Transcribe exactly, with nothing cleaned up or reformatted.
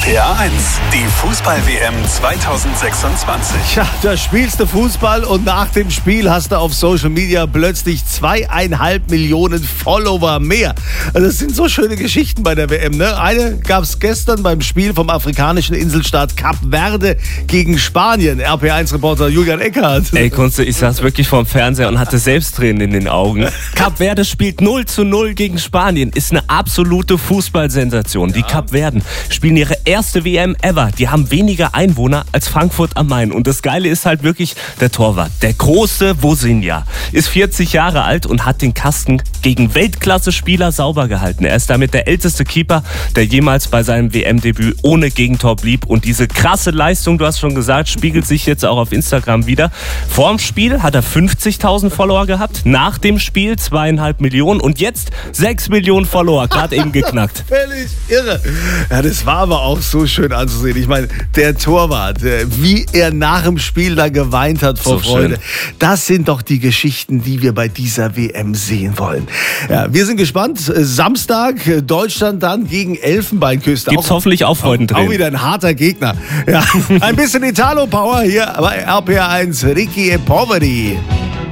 P R eins, die Fußball-W M zweitausendsechsundzwanzig. Tja, da spielst du Fußball und nach dem Spiel hast du auf Social Media plötzlich zweieinhalb Millionen Follower mehr. Also das sind so schöne Geschichten bei der W M, ne? Eine gab es gestern beim Spiel vom afrikanischen Inselstaat Kap Verde gegen Spanien. R P eins Reporter Julian Eckhardt. Ey, Kunze, ich saß wirklich vorm Fernseher und hatte selbst Tränen in den Augen. Kap Verde spielt null zu null gegen Spanien. Ist eine absolute Fußballsensation. Ja. Die Kapverden spielen ihre erste W M ever. Die haben weniger Einwohner als Frankfurt am Main. Und das Geile ist halt wirklich der Torwart. Der große Vozinha ist vierzig Jahre alt und hat den Kasten gegen Weltklasse-Spieler sauber gehalten. Er ist damit der älteste Keeper, der jemals bei seinem W M-Debüt ohne Gegentor blieb. Und diese krasse Leistung, du hast schon gesagt, spiegelt sich jetzt auch auf Instagram wieder. Vorm Spiel hat er fünfzigtausend Follower gehabt, nach dem Spiel zweieinhalb Millionen und jetzt sechs Millionen Follower, gerade eben geknackt. Völlig irre. Ja, das war aber auch so schön anzusehen. Ich meine, der Torwart, wie er nach dem Spiel da geweint hat vor so Freude. Schön. Das sind doch die Geschichten, die wir bei dieser W M sehen wollen. Ja, wir sind gespannt. Samstag Deutschland dann gegen Elfenbeinküste. Gibt's auch, hoffentlich auch Freuden drin. Auch wieder ein harter Gegner. Ja, ein bisschen Italo-Power hier bei R P R eins. Ricky e Poveri.